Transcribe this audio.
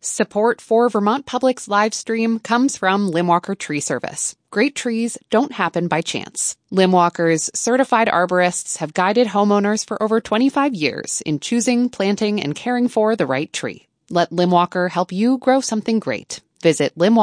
Support for Vermont Public's live stream comes from Limwalker Tree Service. Great trees don't happen by chance. Limwalker's certified arborists have guided homeowners for over 25 years in choosing, planting, and caring for the right tree. Let Limwalker help you grow something great. Visit Limwalker.